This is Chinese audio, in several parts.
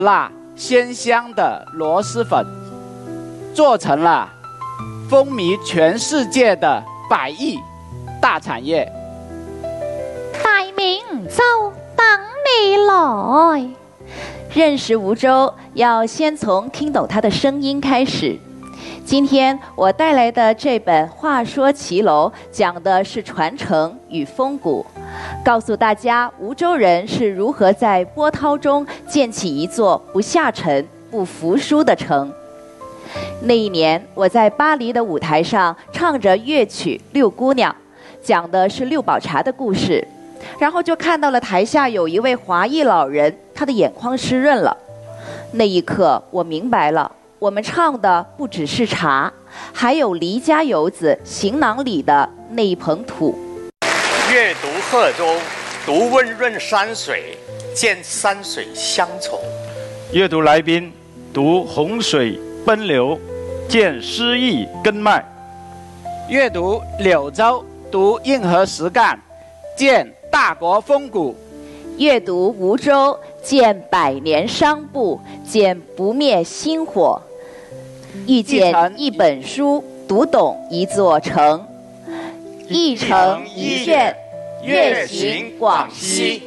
那鲜香的螺蛳粉，做成了风靡全世界的100亿大产业。 大明就等你来。认识梧州，要先从听懂他的声音开始。今天我带来的这本《话说骑楼》讲的是传承与风骨，告诉大家梧州人是如何在波涛中建起一座不下沉、不服输的城。那一年，我在巴黎的舞台上唱着乐曲《六姑娘》，讲的是六宝茶的故事。然后就看到了台下有一位华裔老人，他的眼眶湿润了。那一刻，我明白了，我们唱的不只是茶，还有离家游子行囊里的那一捧土。 阅读贺州，读温润山水，见山水乡愁； 阅读来宾，读洪水奔流，见诗意根脉； 阅读柳州，读硬核实干，见大国风骨； 阅读梧州，见百年商埠，见不灭薪火；遇见一本书，读懂一座城。一城一卷，乐行广西。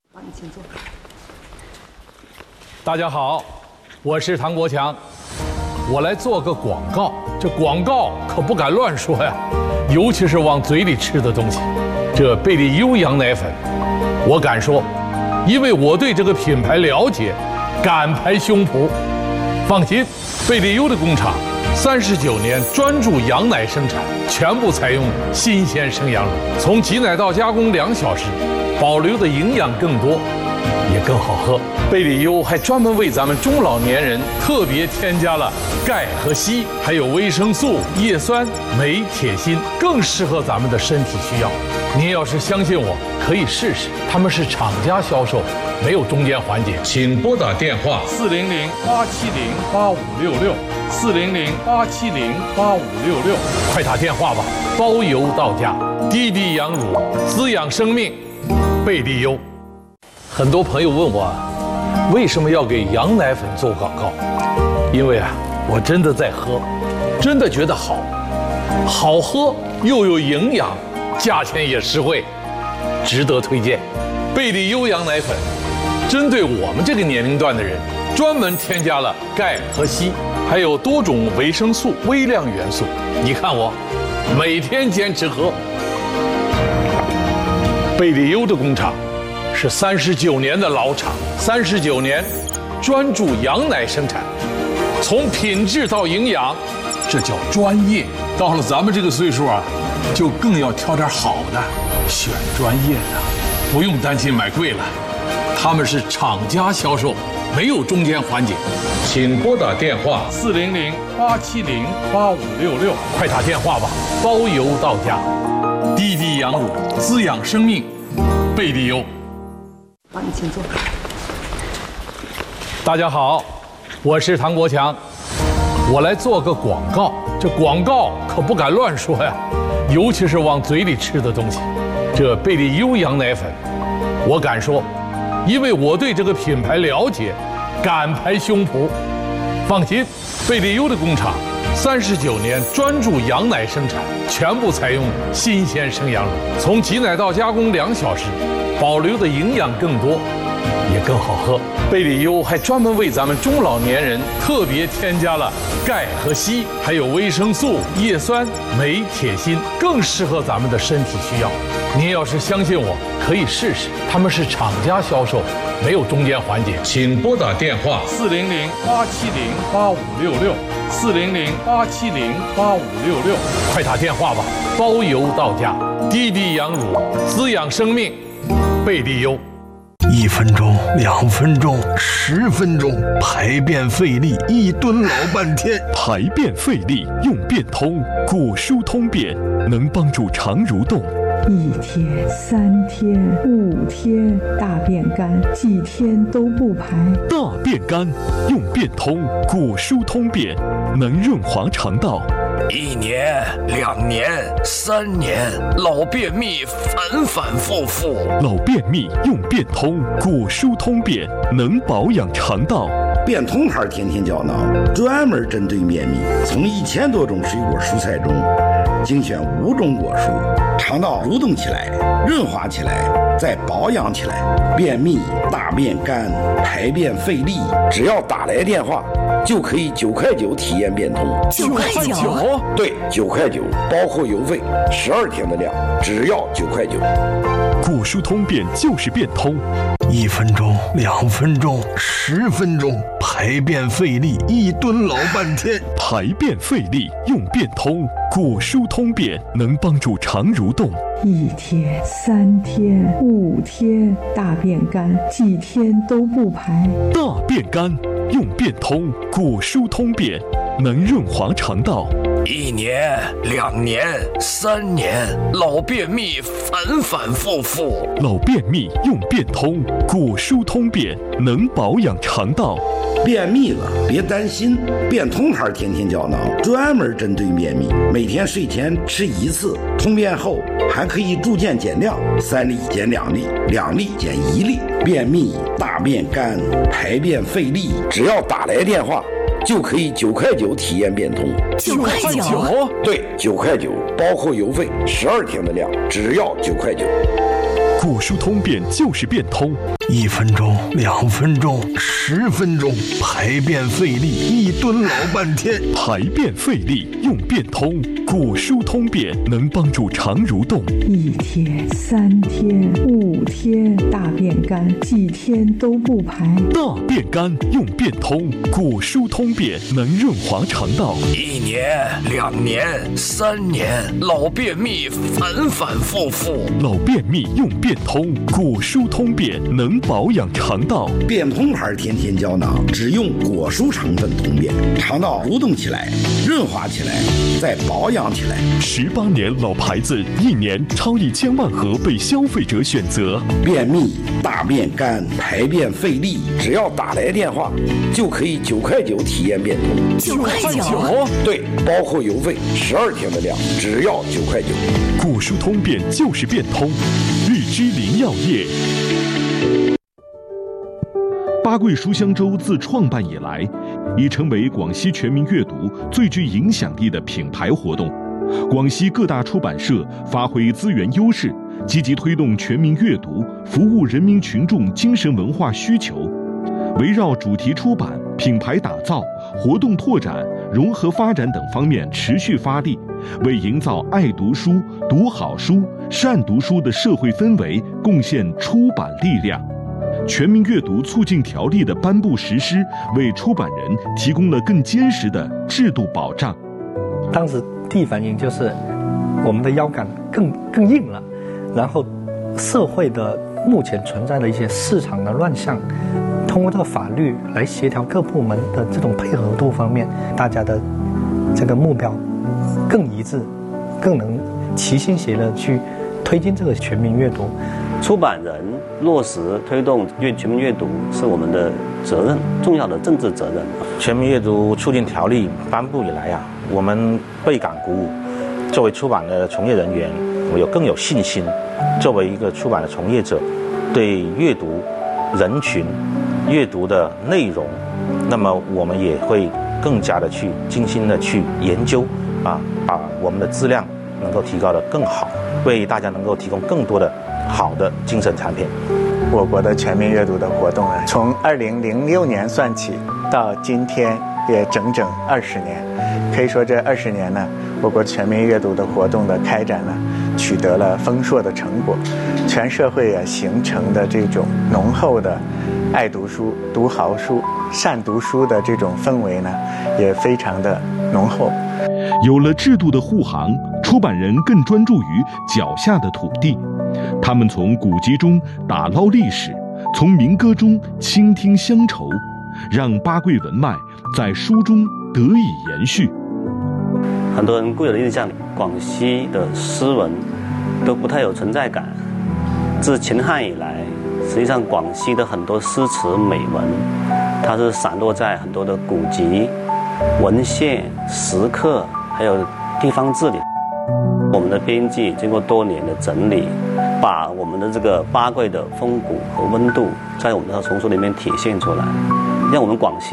大家好，我是唐国强，我来做个广告。这广告可不敢乱说呀，尤其是往嘴里吃的东西。这贝利优羊奶粉，我敢说，因为我对这个品牌了解，敢拍胸脯。放心，贝利优的工厂39年专注羊奶生产，全部采用新鲜生羊乳，从挤奶到加工2小时，保留的营养更多，也更好喝。贝利优还专门为咱们中老年人特别添加了钙和硒，还有维生素、叶酸、镁、铁、锌，更适合咱们的身体需要。您要是相信我，可以试试。他们是厂家销售，没有中间环节。请拨打电话400-870-8566，400-870-8566，快打电话吧，包邮到家。滴滴羊乳，滋养生命，贝利优。很多朋友问我，为什么要给羊奶粉做广告？因为我真的在喝，真的觉得好喝又有营养，价钱也实惠，值得推荐。贝利优羊奶粉针对我们这个年龄段的人，专门添加了钙和硒，还有多种维生素、微量元素。你看我每天坚持喝。贝利优的工厂是39年的老厂，39年专注羊奶生产，从品质到营养，这叫专业。到了咱们这个岁数就更要挑点好的，选专业的，不用担心买贵了。他们是厂家销售，没有中间环节。请拨打电话400-870-8566，快打电话吧，包邮到家。滴滴羊乳，滋养生命，贝利优。 你请坐。 大家好，我是唐国强，我来做个广告。这广告可不敢乱说呀，尤其是往嘴里吃的东西。这贝利优羊奶粉，我敢说，因为我对这个品牌了解，敢拍胸脯。放心，贝利优的工厂39年专注羊奶生产，全部采用新鲜生羊乳，从挤奶到加工2小时，保留的营养更多，也更好喝。贝利优还专门为咱们中老年人特别添加了钙和硒，还有维生素、叶酸、镁、铁、锌，更适合咱们的身体需要。您要是相信我，可以试试。他们是厂家销售，没有中间环节。请拨打电话400-870-8566，400-870-8566，快打电话吧，包邮到家。滴滴羊乳，滋养生命，贝利优。 1分钟、2分钟、10分钟，排便费力，1吨老半天。 排便费力用便通，果蔬通便能帮助肠蠕动。 1天、3天、5天，大便干，几天都不排。 大便干用便通，果蔬通便能润滑肠道。 1年、2年、3年，老便秘反反复复。 老便秘用便通，果蔬通便能保养肠道。 变通牌甜甜胶囊专门针对便秘，从1000多种水果蔬菜中精选5种果蔬，肠道蠕动起来，润滑起来，再保养起来。便秘、大便干、排便费力，只要打来电话就可以9块9体验变通。 9块9？ 对，9块9，包括邮费，12天的量，只要9块9。 果蔬通便就是变通 ，1分钟、2分钟、10分钟，排便费力一蹲老半天。 排便费力用变通，果蔬通便能帮助肠蠕动。 1天、3天、5天，大便干，几天都不排。 大便干用变通，果蔬通便能润滑肠道。 1年、2年、3年，老便秘反反复复。 老便秘用变通，果蔬通便能保养肠道。 便秘了别担心，变通牌甜甜胶囊专门针对便秘，每天睡前吃1次，通便后还可以逐渐减量，3粒减2粒，2粒减1粒。便秘、大便干、排便费力，只要打来电话就可以9块9体验变通。 9块9？ 对，9块9，包括邮费，12天的量，只要9块9。 果蔬通便就是变通 ，1分钟、2分钟、10分钟，排便费力一蹲老半天。 排便费力用变通，果蔬通便能帮助肠蠕动。 1天、3天、5天，大便干，几天都不排。 大便干用变通，果蔬通便能润滑肠道。 1年、2年、3年，老便秘反反复复。 老便秘用变通，果蔬通便能保养肠道。 变通牌甜甜胶囊只用果蔬成分通便，肠道蠕动起来，润滑起来，再保养起来。 18年老牌子，1年超1000万盒被消费者选择。 便秘、大便干、排便费力，只要打来电话就可以9块9体验变通。 9块9？ 对，包括邮费，12天的量，只要9块9。 果蔬通便就是变通，日之林药业。 八桂书香周自创办以来，已成为广西全民阅读最具影响力的品牌活动。广西各大出版社发挥资源优势，积极推动全民阅读，服务人民群众精神文化需求。围绕主题出版、品牌打造、活动拓展、融合发展等方面持续发力，为营造爱读书、读好书、善读书的社会氛围贡献出版力量。全民阅读促进条例的颁布实施，为出版人提供了更坚实的制度保障。 当时第一反应就是我们的腰杆更硬了，然后社会的目前存在的一些市场的乱象，通过这个法律来协调各部门的这种配合度方面，大家的这个目标更一致，更能齐心协力去推进这个全民阅读。 出版人落实推动全民阅读是我们的责任，重要的政治责任。 全民阅读促进条例颁布以来啊，我们倍感鼓舞。作为出版的从业人员，我更有信心。作为一个出版的从业者，对阅读人群、阅读的内容，那么我们也会更加的去精心的去研究把我们的质量能够提高得更好，为大家能够提供更多的好的精神产品。 我国的全民阅读的活动呢，从2006年算起，到今天也整整20年。可以说这20年呢，我国全民阅读的活动的开展呢，取得了丰硕的成果。全社会也形成的这种浓厚的爱读书、读好书、善读书的这种氛围呢，也非常的浓厚。 有了制度的护航，出版人更专注于脚下的土地。他们从古籍中打捞历史，从民歌中倾听乡愁，让八桂文脉在书中得以延续。 很多人固有的印象里，广西的诗文都不太有存在感。自秦汉以来，实际上广西的很多诗词美文，它是散落在很多的古籍、文献、石刻，还有地方志里。我们的编辑经过多年的整理，把我们的这个八桂的风骨和温度，在我们的丛书里面体现出来，让我们广西